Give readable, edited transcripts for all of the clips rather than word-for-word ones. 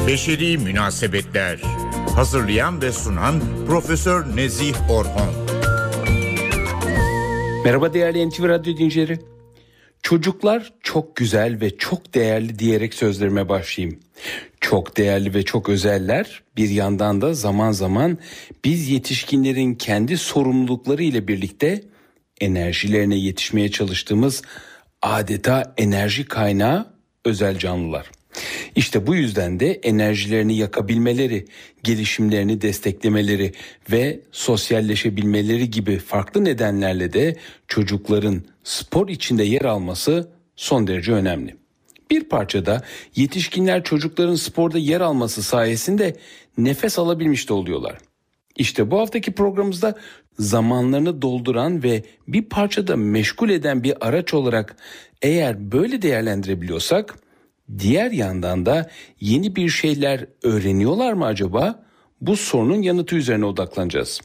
Beşeri Münasebetler. Hazırlayan ve sunan Profesör Nezih Orhon. Merhaba değerli NTV Radyo dinleyicileri. Çocuklar çok güzel ve çok değerli diyerek sözlerime başlayayım. Çok değerli ve çok özeller, bir yandan da zaman zaman biz yetişkinlerin kendi sorumlulukları ile birlikte enerjilerine yetişmeye çalıştığımız adeta enerji kaynağı özel canlılar. İşte bu yüzden de enerjilerini yakabilmeleri, gelişimlerini desteklemeleri ve sosyalleşebilmeleri gibi farklı nedenlerle de çocukların spor içinde yer alması son derece önemli. Bir parçada yetişkinler çocukların sporda yer alması sayesinde nefes alabilmiş de oluyorlar. İşte bu haftaki programımızda zamanlarını dolduran ve bir parçada meşgul eden bir araç olarak eğer böyle değerlendirebiliyorsak, diğer yandan da yeni bir şeyler öğreniyorlar mı acaba? Bu sorunun yanıtı üzerine odaklanacağız.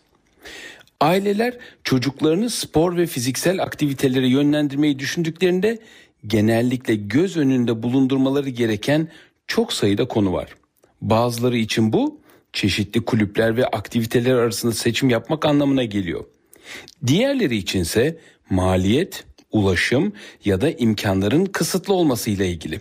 Aileler çocuklarını spor ve fiziksel aktivitelere yönlendirmeyi düşündüklerinde genellikle göz önünde bulundurmaları gereken çok sayıda konu var. Bazıları için bu çeşitli kulüpler ve aktiviteler arasında seçim yapmak anlamına geliyor. Diğerleri içinse maliyet, ulaşım ya da imkanların kısıtlı olmasıyla ilgili.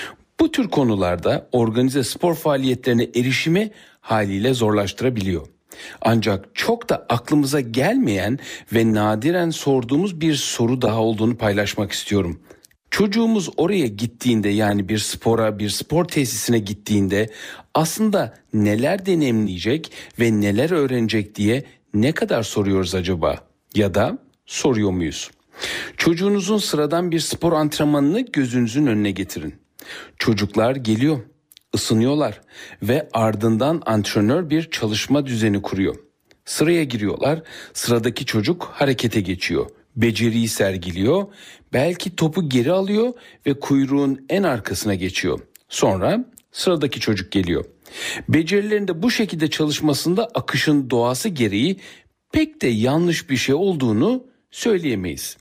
Bu tür konularda organize spor faaliyetlerine erişimi haliyle zorlaştırabiliyor. Ancak çok da aklımıza gelmeyen ve nadiren sorduğumuz bir soru daha olduğunu paylaşmak istiyorum. Çocuğumuz oraya gittiğinde, yani bir spora, bir spor tesisine gittiğinde aslında neler deneyimleyecek ve neler öğrenecek diye ne kadar soruyoruz acaba? Ya da soruyor muyuz? Çocuğunuzun sıradan bir spor antrenmanını gözünüzün önüne getirin. Çocuklar geliyor, ısınıyorlar ve ardından antrenör bir çalışma düzeni kuruyor. Sıraya giriyorlar, sıradaki çocuk harekete geçiyor, beceriyi sergiliyor, belki topu geri alıyor ve kuyruğun en arkasına geçiyor. Sonra sıradaki çocuk geliyor. Becerilerin de bu şekilde çalışmasında akışın doğası gereği pek de yanlış bir şey olduğunu söyleyemeyiz.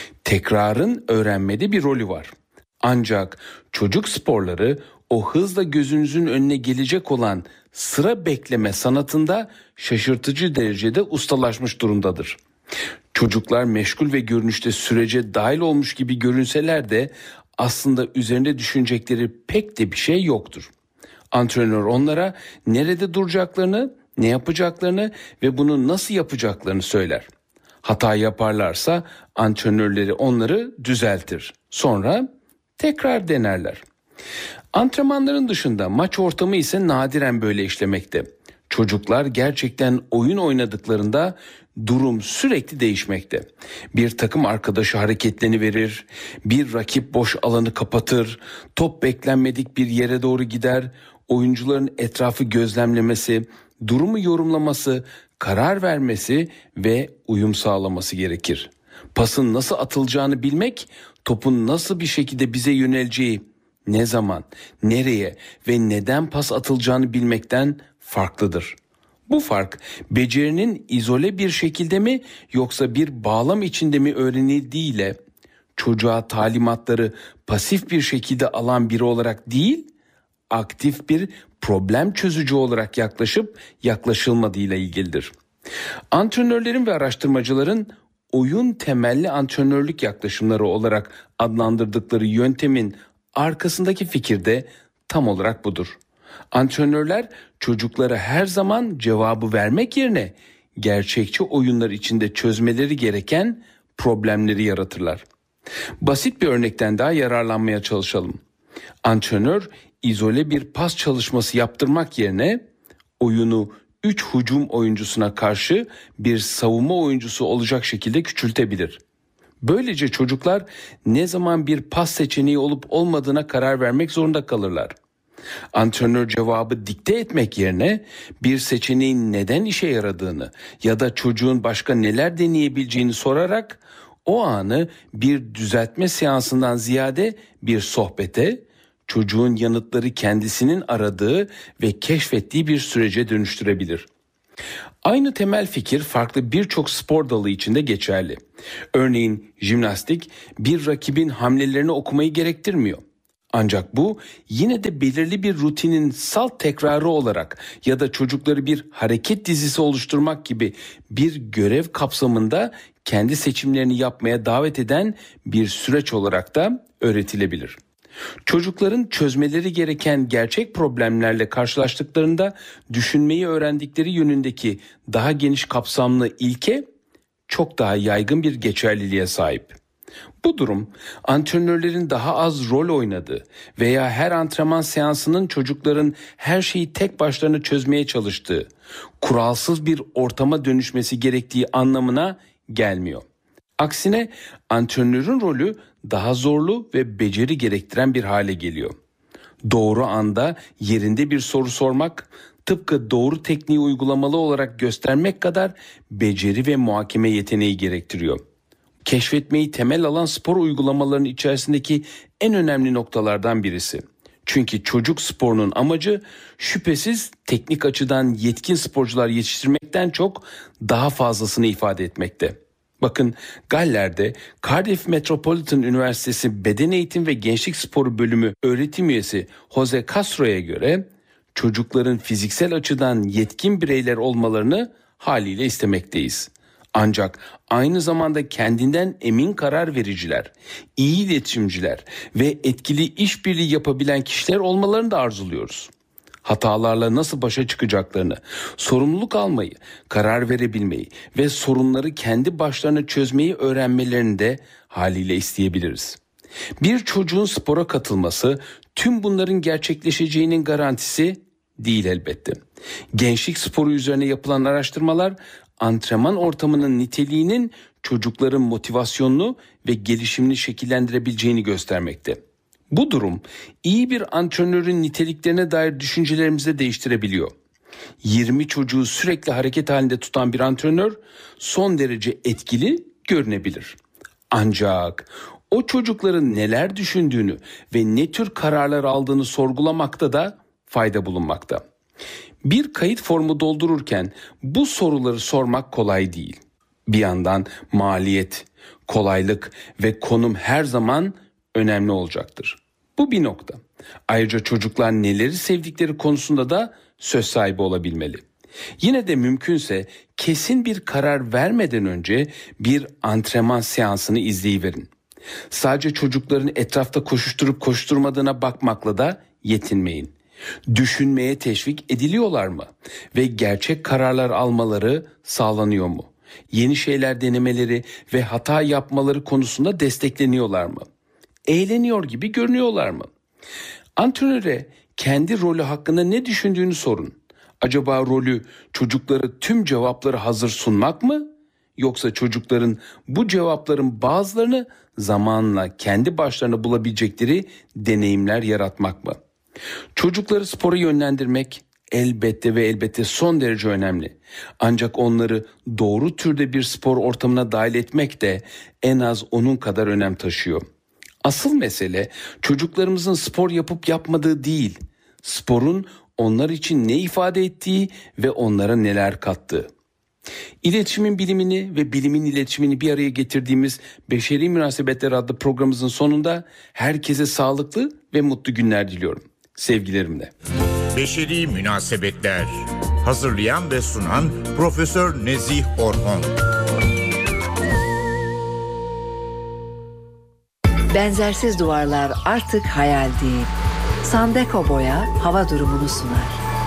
Tekrarın öğrenmede bir rolü var. Ancak çocuk sporları o hızla gözünüzün önüne gelecek olan sıra bekleme sanatında şaşırtıcı derecede ustalaşmış durumdadır. Çocuklar meşgul ve görünüşte sürece dahil olmuş gibi görünseler de aslında üzerinde düşünecekleri pek de bir şey yoktur. Antrenör onlara nerede duracaklarını, ne yapacaklarını ve bunu nasıl yapacaklarını söyler. Hata yaparlarsa antrenörleri onları düzeltir. Sonra tekrar denerler. Antrenmanların dışında maç ortamı ise nadiren böyle işlemekte. Çocuklar gerçekten oyun oynadıklarında durum sürekli değişmekte. Bir takım arkadaşı hareketlerini verir, bir rakip boş alanı kapatır, top beklenmedik bir yere doğru gider, oyuncuların etrafı gözlemlemesi, durumu yorumlaması, karar vermesi ve uyum sağlaması gerekir. Pasın nasıl atılacağını bilmek, topun nasıl bir şekilde bize yöneleceği, ne zaman, nereye ve neden pas atılacağını bilmekten farklıdır. Bu fark becerinin izole bir şekilde mi yoksa bir bağlam içinde mi öğrenildiğiyle çocuğa talimatları pasif bir şekilde alan biri olarak değil, aktif bir problem çözücü olarak yaklaşıp yaklaşılmadığıyla ilgilidir. Antrenörlerin ve araştırmacıların oyun temelli antrenörlük yaklaşımları olarak adlandırdıkları yöntemin arkasındaki fikir de tam olarak budur. Antrenörler çocuklara her zaman cevabı vermek yerine gerçekçi oyunlar içinde çözmeleri gereken problemleri yaratırlar. Basit bir örnekten daha yararlanmaya çalışalım. Antrenör izole bir pas çalışması yaptırmak yerine oyunu 3 hücum oyuncusuna karşı bir savunma oyuncusu olacak şekilde küçültebilir. Böylece çocuklar ne zaman bir pas seçeneği olup olmadığına karar vermek zorunda kalırlar. Antrenör cevabı dikte etmek yerine bir seçeneğin neden işe yaradığını ya da çocuğun başka neler deneyebileceğini sorarak o anı bir düzeltme seansından ziyade bir sohbete, çocuğun yanıtları kendisinin aradığı ve keşfettiği bir sürece dönüştürebilir. Aynı temel fikir farklı birçok spor dalı içinde geçerli. Örneğin jimnastik bir rakibin hamlelerini okumayı gerektirmiyor. Ancak bu yine de belirli bir rutinin salt tekrarı olarak ya da çocukları bir hareket dizisi oluşturmak gibi bir görev kapsamında kendi seçimlerini yapmaya davet eden bir süreç olarak da öğretilebilir. Çocukların çözmeleri gereken gerçek problemlerle karşılaştıklarında düşünmeyi öğrendikleri yönündeki daha geniş kapsamlı ilke çok daha yaygın bir geçerliliğe sahip. Bu durum antrenörlerin daha az rol oynadığı veya her antrenman seansının çocukların her şeyi tek başlarına çözmeye çalıştığı, kuralsız bir ortama dönüşmesi gerektiği anlamına gelmiyor. Aksine antrenörün rolü daha zorlu ve beceri gerektiren bir hale geliyor. Doğru anda yerinde bir soru sormak, tıpkı doğru tekniği uygulamalı olarak göstermek kadar beceri ve muhakeme yeteneği gerektiriyor. Keşfetmeyi temel alan spor uygulamalarının içerisindeki en önemli noktalardan birisi. Çünkü çocuk sporunun amacı şüphesiz teknik açıdan yetkin sporcular yetiştirmekten çok daha fazlasını ifade etmekte. Bakın, Galler'de Cardiff Metropolitan Üniversitesi Beden Eğitim ve Gençlik Sporu Bölümü öğretim üyesi Jose Castro'ya göre çocukların fiziksel açıdan yetkin bireyler olmalarını haliyle istemekteyiz. Ancak aynı zamanda kendinden emin karar vericiler, iyi iletişimciler ve etkili işbirliği yapabilen kişiler olmalarını da arzuluyoruz. Hatalarla nasıl başa çıkacaklarını, sorumluluk almayı, karar verebilmeyi ve sorunları kendi başlarına çözmeyi öğrenmelerini de haliyle isteyebiliriz. Bir çocuğun spora katılması tüm bunların gerçekleşeceğinin garantisi değil elbette. Gençlik sporu üzerine yapılan araştırmalar antrenman ortamının niteliğinin çocukların motivasyonunu ve gelişimini şekillendirebileceğini göstermekte. Bu durum iyi bir antrenörün niteliklerine dair düşüncelerimizi de değiştirebiliyor. 20 çocuğu sürekli hareket halinde tutan bir antrenör son derece etkili görünebilir. Ancak o çocukların neler düşündüğünü ve ne tür kararlar aldığını sorgulamakta da fayda bulunmakta. Bir kayıt formu doldururken bu soruları sormak kolay değil. Bir yandan maliyet, kolaylık ve konum her zaman önemli olacaktır. Bu bir nokta. Ayrıca çocuklar neleri sevdikleri konusunda da söz sahibi olabilmeli. Yine de mümkünse kesin bir karar vermeden önce bir antrenman seansını izleyiverin. Sadece çocukların etrafta koşuşturup koşturmadığına bakmakla da yetinmeyin. Düşünmeye teşvik ediliyorlar mı? Ve gerçek kararlar almaları sağlanıyor mu? Yeni şeyler denemeleri ve hata yapmaları konusunda destekleniyorlar mı? Eğleniyor gibi görünüyorlar mı? Antrenöre kendi rolü hakkında ne düşündüğünü sorun. Acaba rolü çocuklara tüm cevapları hazır sunmak mı? Yoksa çocukların bu cevapların bazılarını zamanla kendi başlarına bulabilecekleri deneyimler yaratmak mı? Çocukları spora yönlendirmek elbette ve elbette son derece önemli. Ancak onları doğru türde bir spor ortamına dahil etmek de en az onun kadar önem taşıyor. Asıl mesele çocuklarımızın spor yapıp yapmadığı değil, sporun onlar için ne ifade ettiği ve onlara neler kattığı. İletişimin bilimini ve bilimin iletişimini bir araya getirdiğimiz Beşeri Münasebetler adlı programımızın sonunda herkese sağlıklı ve mutlu günler diliyorum. Sevgilerimle. Beşeri Münasebetler. Hazırlayan ve sunan Profesör Nezih Orhon. Benzersiz duvarlar artık hayal değil. Sandeko Boya hava durumunu sunar.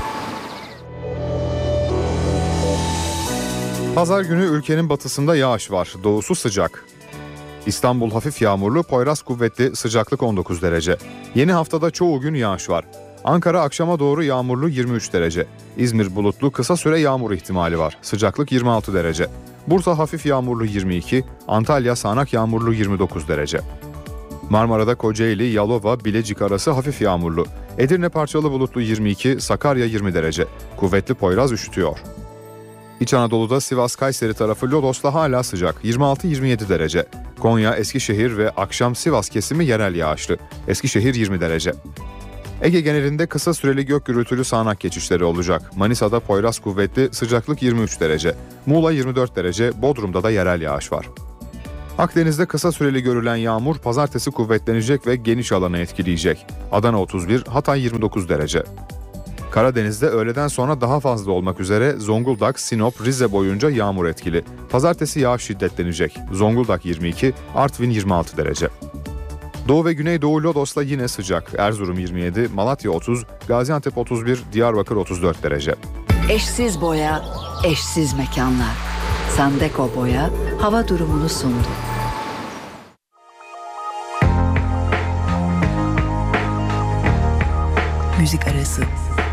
Pazar günü ülkenin batısında yağış var. Doğusu sıcak. İstanbul hafif yağmurlu, Poyraz kuvvetli, sıcaklık 19 derece. Yeni haftada çoğu gün yağış var. Ankara akşama doğru yağmurlu 23 derece. İzmir bulutlu, kısa süre yağmur ihtimali var. Sıcaklık 26 derece. Bursa hafif yağmurlu 22, Antalya sağanak yağmurlu 29 derece. Marmara'da Kocaeli, Yalova, Bilecik arası hafif yağmurlu. Edirne parçalı bulutlu 22, Sakarya 20 derece. Kuvvetli Poyraz üşütüyor. İç Anadolu'da Sivas, Kayseri tarafı Lodos'ta hala sıcak, 26-27 derece. Konya, Eskişehir ve akşam Sivas kesimi yerel yağışlı. Eskişehir 20 derece. Ege genelinde kısa süreli gök gürültülü sağanak geçişleri olacak. Manisa'da Poyraz kuvvetli, sıcaklık 23 derece. Muğla 24 derece, Bodrum'da da yerel yağış var. Akdeniz'de kısa süreli görülen yağmur pazartesi kuvvetlenecek ve geniş alanı etkileyecek. Adana 31, Hatay 29 derece. Karadeniz'de öğleden sonra daha fazla olmak üzere Zonguldak, Sinop, Rize boyunca yağmur etkili. Pazartesi yağış şiddetlenecek. Zonguldak 22, Artvin 26 derece. Doğu ve Güneydoğu Lodos'ta yine sıcak. Erzurum 27, Malatya 30, Gaziantep 31, Diyarbakır 34 derece. Eşsiz boya, eşsiz mekanlar. Sandeko Boya hava durumunu sundu. Müzik arası.